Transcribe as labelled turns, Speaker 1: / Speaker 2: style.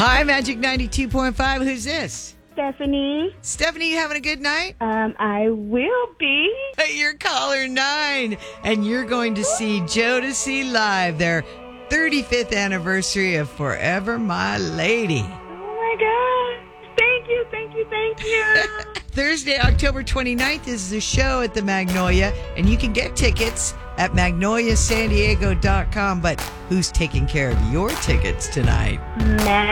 Speaker 1: Hi, Magic 92.5. Who's this?
Speaker 2: Stephanie.
Speaker 1: Stephanie, you having a good night?
Speaker 2: I will be.
Speaker 1: You're caller 9, and you're going to see Jodeci live, their 35th anniversary of Forever My Lady.
Speaker 2: Oh my God. Thank you.
Speaker 1: Thursday, October 29th is the show at the Magnolia, and you can get tickets at magnoliasandiego.com. But who's taking care of your tickets tonight?